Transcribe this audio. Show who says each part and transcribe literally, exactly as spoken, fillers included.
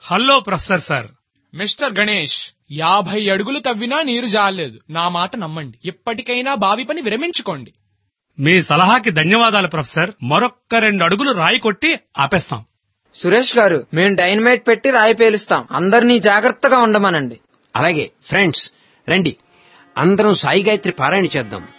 Speaker 1: Hello professor sir.
Speaker 2: Mister Ganesh, యాభై అడుగులు తవ్వినా నీరు జారలేదు. నా మాట నమ్మండి. ఇప్పటికైనా బావి పని విరమించుకోండి.
Speaker 1: మీ సలహాకి ధన్యవాదాలు ప్రొఫెసర్. మరొక్క రెండు అడుగులు రాయి కొట్టి ఆపేస్తాం.
Speaker 3: సురేష్ గారు, మేము డైనమైట్ పెట్టి రాయి పేలుస్తాం. అందరినీ జాగ్రత్తగా ఉండమనండి.
Speaker 4: అలాగే ఫ్రెండ్స్, రండి అందరం సాయి గాయత్రి పారాయణ చేద్దాం.